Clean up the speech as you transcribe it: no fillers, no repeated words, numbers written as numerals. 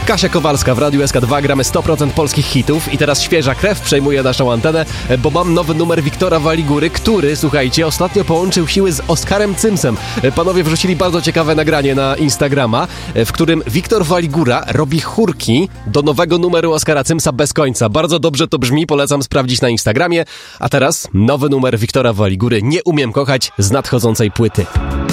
Kasia Kowalska w Radiu SK2, gramy 100% polskich hitów i teraz świeża krew przejmuje naszą antenę, bo mam nowy numer Wiktora Waligury, który, słuchajcie, ostatnio połączył siły z Oskarem Cymsem. Panowie wrzucili bardzo ciekawe nagranie na Instagrama, w którym Wiktor Waligura robi chórki do nowego numeru Oskara Cymsa Bez końca. Bardzo dobrze to brzmi, polecam sprawdzić na Instagramie. A teraz nowy numer Wiktora Waligury, Nie umiem kochać, z nadchodzącej płyty.